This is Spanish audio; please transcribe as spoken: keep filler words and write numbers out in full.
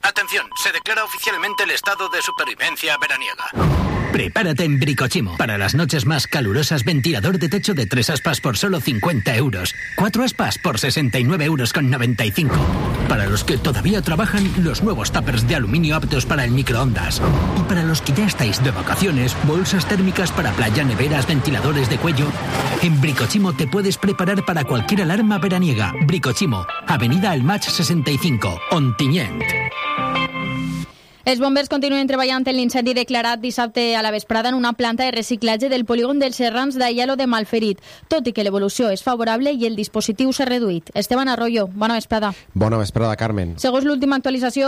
Atención, se declara oficialmente el estado de supervivencia veraniega. Prepárate en Bricochimo. Para las noches más calurosas, ventilador de techo de tres aspas por solo cincuenta euros. Cuatro aspas por sesenta y nueve euros con noventa y cinco. Para los que todavía trabajan, los nuevos tuppers de aluminio aptos para el microondas. Y para los que ya estáis de vacaciones, bolsas térmicas para playa, neveras, ventiladores de cuello. En Bricochimo te puedes preparar para cualquier alarma veraniega. Bricochimo, Avenida El Match sesenta y cinco, Ontinyent. Els bombers continuen treballant en l'incendi declarat dissabte a la vesprada en una planta de reciclatge del polígon dels Serrans d'Aielo de Malferit, tot i que l'evolució és favorable i el dispositiu s'ha reduït. Esteban Arroyo, bona vesprada. Bona vesprada, Carmen. Segons l'última actualització